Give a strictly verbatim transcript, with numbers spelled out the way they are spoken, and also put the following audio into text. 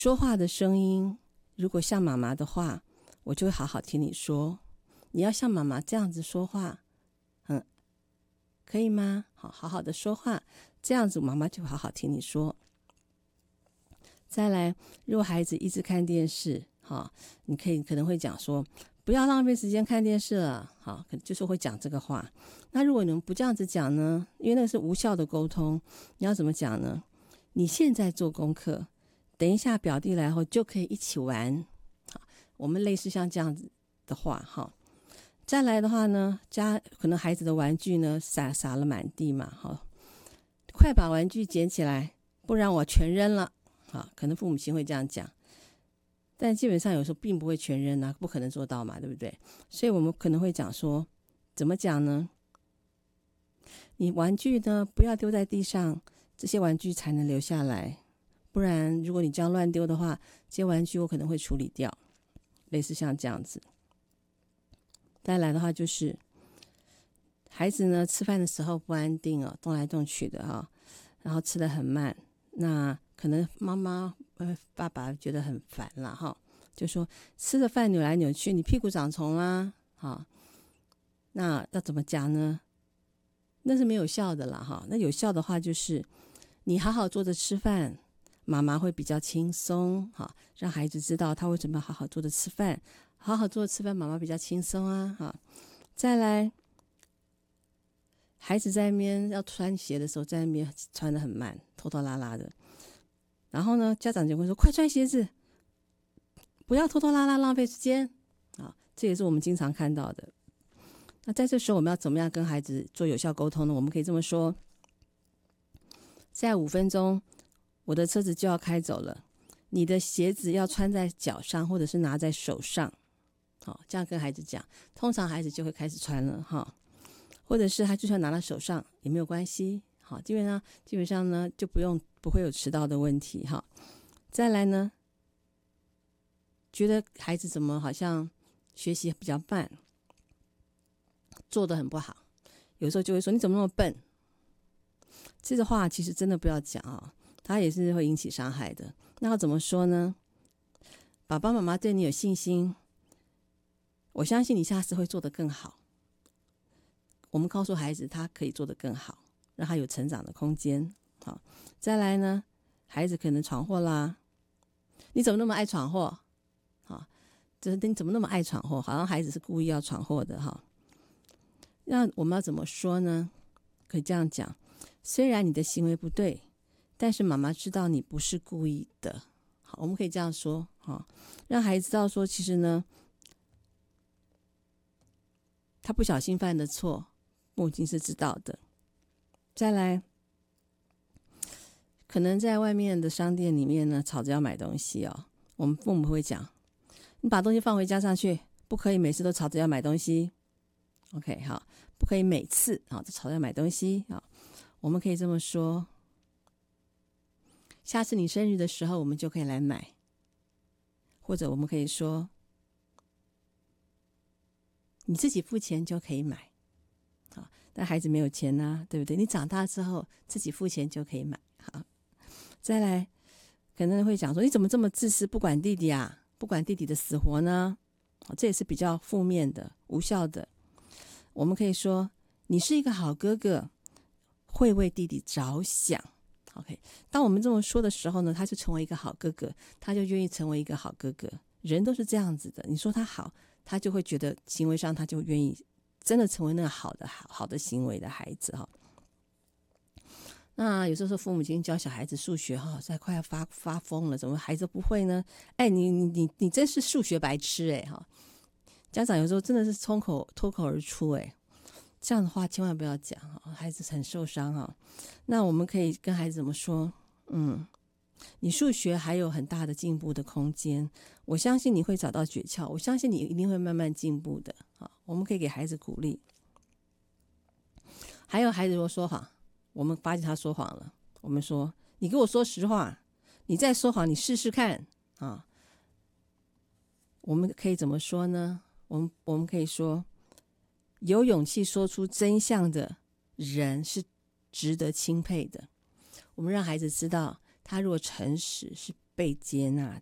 说话的声音如果像妈妈的话，我就会好好听你说。你要像妈妈这样子说话，嗯，可以吗？好，好好的说话，这样子妈妈就好好听你说。再来，如果孩子一直看电视，好，你可以可能会讲说，不要浪费时间看电视了，好，可能就是会讲这个话。那如果你们不这样子讲呢？因为那是无效的沟通，你要怎么讲呢？你现在做功课，等一下表弟来后就可以一起玩。好，我们类似像这样子的话，哈。再来的话呢，家可能孩子的玩具呢撒撒了满地嘛，好，快把玩具捡起来，不然我全扔了。好，可能父母亲会这样讲，但基本上有时候并不会全扔啊，不可能做到嘛，对不对？所以我们可能会讲说，怎么讲呢？你玩具呢不要丢在地上，这些玩具才能留下来，不然如果你这样乱丢的话，这些玩具我可能会处理掉，类似像这样子。再来的话就是孩子呢吃饭的时候不安定哦，动来动去的哈、哦，然后吃得很慢，那可能妈妈呃爸爸觉得很烦了哈、哦，就说吃的饭扭来扭去，你屁股长虫啦，哈，那要怎么讲呢？那是没有效的啦哈。那有效的话就是你好好坐着吃饭，妈妈会比较轻松哈，让孩子知道他为什么要好好坐着吃饭。好好坐吃饭，妈妈比较轻松啊！哈，再来，孩子在那边要穿鞋的时候，在那边穿得很慢，拖拖拉拉的。然后呢，家长就会说：“快穿鞋子，不要拖拖拉拉，浪费时间。”啊，这也是我们经常看到的。那在这时候，我们要怎么样跟孩子做有效沟通呢？我们可以这么说：在五分钟，我的车子就要开走了，你的鞋子要穿在脚上，或者是拿在手上。好，这样跟孩子讲，通常孩子就会开始穿了哈，或者是他就算拿到手上也没有关系，好，基本上基本上呢就不用不会有迟到的问题哈。再来呢，觉得孩子怎么好像学习比较慢，做得很不好，有时候就会说你怎么那么笨，这个话其实真的不要讲啊，它也是会引起伤害的。那要怎么说呢？爸爸妈妈对你有信心，我相信你下次会做得更好。我们告诉孩子他可以做得更好，让他有成长的空间。好，再来呢，孩子可能闯祸啦，你怎么那么爱闯祸？好，就是你怎么那么爱闯祸？好像孩子是故意要闯祸的哈。那我们要怎么说呢？可以这样讲，虽然你的行为不对，但是妈妈知道你不是故意的。好，我们可以这样说，好，让孩子知道说，其实呢，他不小心犯的错，母亲是知道的。再来，可能在外面的商店里面呢，吵着要买东西哦，我们父母会讲，你把东西放回家上去，不可以每次都吵着要买东西。OK， 好，不可以每次啊都吵着要买东西啊。我们可以这么说，下次你生日的时候，我们就可以来买，或者我们可以说，你自己付钱就可以买。好，但孩子没有钱啊，对不对？你长大之后自己付钱就可以买。好，再来，可能会讲说，你怎么这么自私，不管弟弟啊，不管弟弟的死活呢？好，这也是比较负面的、无效的。我们可以说，你是一个好哥哥，会为弟弟着想。OK， 当我们这么说的时候呢，他就成为一个好哥哥，他就愿意成为一个好哥哥。人都是这样子的，你说他好，他就会觉得行为上他就愿意真的成为那个好的好好的行为的孩子哈。那有时候父母亲教小孩子数学哈，在快要发发疯了，怎么孩子不会呢？哎，你你你你真是数学白痴哎哈！家长有时候真的是冲口脱口而出哎，这样的话千万不要讲哈，孩子很受伤哈。那我们可以跟孩子怎么说？嗯，你数学还有很大的进步的空间，我相信你会找到诀窍，我相信你一定会慢慢进步的啊。我们可以给孩子鼓励。还有孩子如果说谎，我们发现他说谎了，我们说你给我说实话，你再说谎你试试看啊。我们可以怎么说呢？我们我们可以说，有勇气说出真相的人是值得钦佩的。我们让孩子知道，他如果诚实是被接纳